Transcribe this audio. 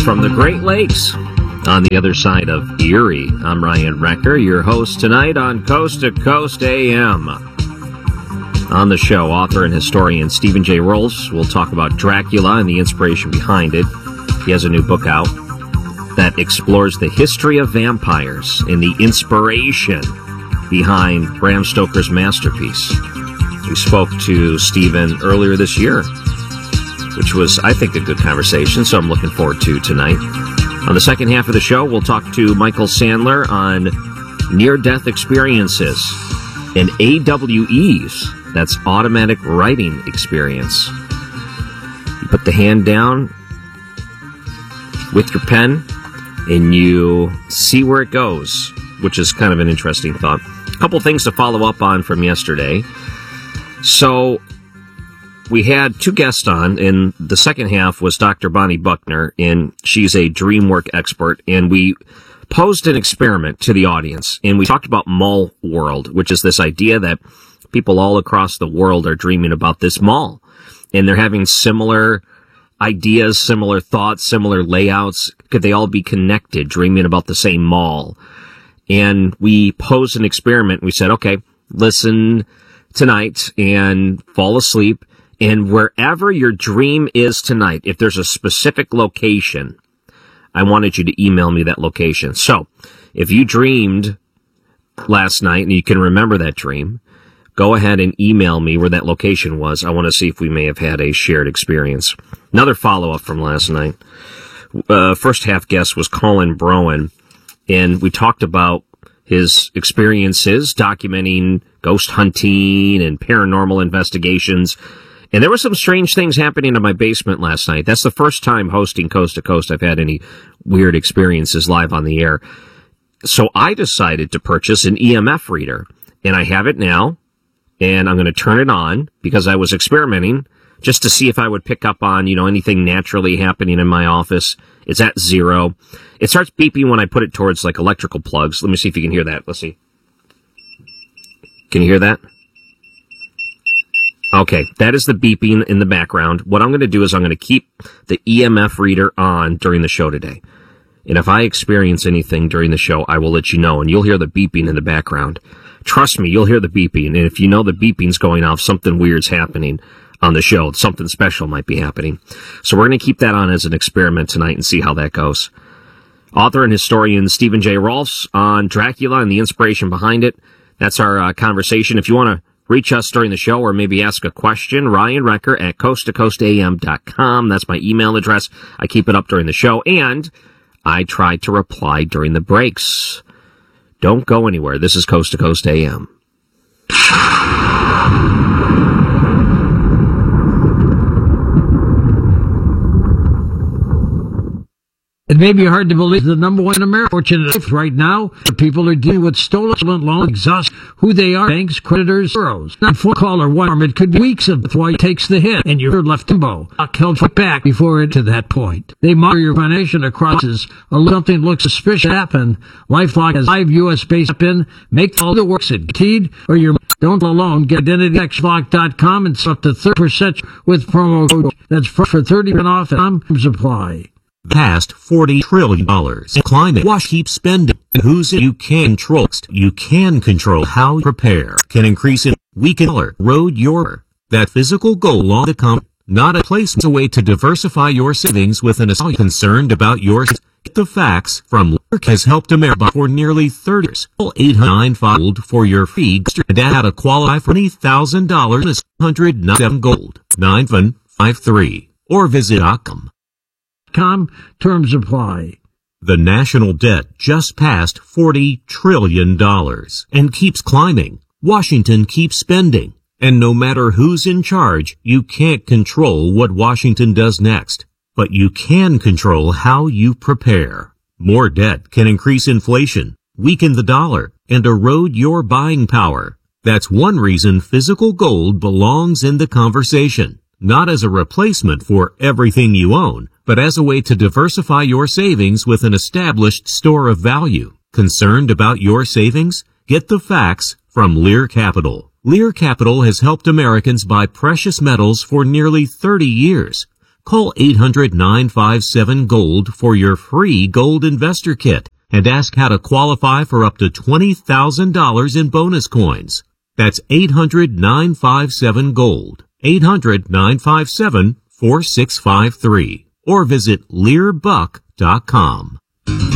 from the Great Lakes on the other side of Erie. I'm Ryan Recker, your host tonight on Coast to Coast AM. On the show, author and historian Stephen J. Rolfs will talk about Dracula and the inspiration behind it. He has a new book out that explores the history of vampires and the inspiration behind Bram Stoker's masterpiece. We spoke to Stephen earlier this year, which was, I think, a good conversation, so I'm looking forward to tonight. On the second half of the show, we'll talk to Michael Sandler on near-death experiences and AWEs, that's automatic writing experience. You put the hand down with your pen and you see where it goes, which is kind of an interesting thought. A couple things to follow up on from yesterday. So we had two guests on, and the second half was Dr. Bonnie Buckner, and she's a dream work expert, and we posed an experiment to the audience, and we talked about mall world, which is this idea that people all across the world are dreaming about this mall, and they're having similar ideas, similar thoughts, similar layouts. Could they all be connected, dreaming about the same mall? And we posed an experiment. We said, okay, listen tonight and fall asleep, and wherever your dream is tonight, if there's a specific location, I wanted you to email me that location. So if you dreamed last night and you can remember that dream, go ahead and email me where that location was. I want to see if we may have had a shared experience. Another follow-up from last night. First half guest was Colin Broen, and we talked about his experiences documenting ghost hunting and paranormal investigations. And there were some strange things happening in my basement last night. That's the first time hosting Coast to Coast I've had any weird experiences live on the air. So I decided to purchase an EMF reader, and I have it now, and I'm going to turn it on because I was experimenting just to see if I would pick up on, anything naturally happening in my office. It's at 0. It starts beeping when I put it towards like electrical plugs. Let me see if you can hear that. Let's see. Can you hear that? Okay, that is the beeping in the background. What I'm going to do is I'm going to keep the EMF reader on during the show today. And if I experience anything during the show, I will let you know, and you'll hear the beeping in the background. Trust me, you'll hear the beeping, and if you know the beeping's going off, something weird's happening on the show. Something special might be happening. So we're going to keep that on as an experiment tonight and see how that goes. Author and historian Stephen J. Rolfs on Dracula and the inspiration behind it. That's our conversation. If you want to reach us during the show or maybe ask a question, Ryan Recker at coasttocoastam.com. That's my email address. I keep it up during the show, and I try to reply during the breaks. Don't go anywhere. This is Coast to Coast AM. It may be hard to believe the number one in America. Fortunately, right now, people are dealing with stolen loan, exhaust who they are, banks, creditors, bureaus. Not phone call or one arm. It could be weeks of why it takes the hit, and you're left in limbo. Held back before it to that point. They monitor your financial across something looks suspicious happen. LifeLock has 5 U.S.-based in. Make all the works at Guaranteed, or you're don't alone. Get IdentityXLock.com and set the 30% with promo code. That's for 30% off and supply. Past $40 trillion. Climate watch keeps spending. Who's it? You can control. You can control how you prepare. Can increase it. Weaken or road your. That physical goal on the come. Not a place. It's a way to diversify your savings with an assault concerned about yours. Get the facts from Lurk has helped America for nearly 30 years. Call 895 for your fee. And how to qualify for $20,000 197 gold 9753 or visit Occam. Terms apply. The national debt just passed $40 trillion and keeps climbing. Washington keeps spending. And no matter who's in charge, you can't control what Washington does next. But you can control how you prepare. More debt can increase inflation, weaken the dollar, and erode your buying power. That's one reason physical gold belongs in the conversation. Not as a replacement for everything you own, but as a way to diversify your savings with an established store of value. Concerned about your savings? Get the facts from Lear Capital. Lear Capital has helped Americans buy precious metals for nearly 30 years. Call 800-957-GOLD for your free gold investor kit and ask how to qualify for up to $20,000 in bonus coins. That's 800-957-GOLD. 800-957-4653. Or visit LearBuck.com.